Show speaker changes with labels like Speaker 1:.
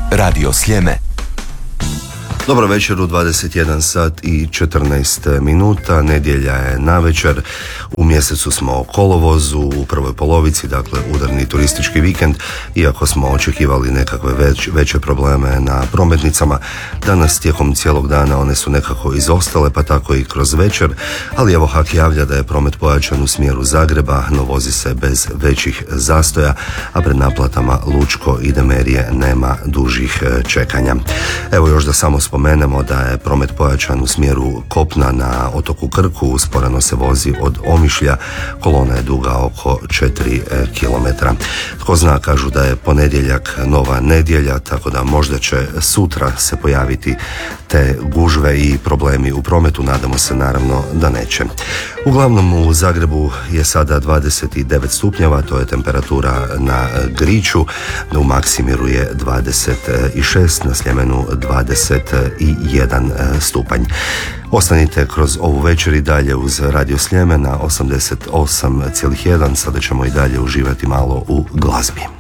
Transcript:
Speaker 1: Radio Sljeme.
Speaker 2: Dobro večer u 21 sat i 14 minuta, nedjelja je navečer, u mjesecu smo kolovozu, u prvoj polovici, dakle udarni turistički vikend, iako smo očekivali nekakve veće probleme na prometnicama, danas tijekom cijelog dana one su nekako izostale, pa tako i kroz večer, ali evo HAK javlja da je promet pojačan u smjeru Zagreba, no vozi se bez većih zastoja, a pred naplatama Lučko i Demerije nema dužih čekanja. Evo još da samo spomenemo da je promet pojačan u smjeru kopna na otoku Krku, usporeno se vozi od Omišlja, kolona je duga oko 4 km. Tko zna, kažu da je ponedjeljak nova nedjelja, tako da možda će sutra se pojaviti te gužve i problemi u prometu, nadamo se naravno da neće. Uglavnom u Zagrebu je sada 29 stupnjeva, to je temperatura na Griču, u Maksimiru je 26, na Sljemenu 21 stupanj. Ostanite kroz ovu večer i dalje uz Radio Sljeme na 88,1, sada ćemo i dalje uživati malo u glazbi.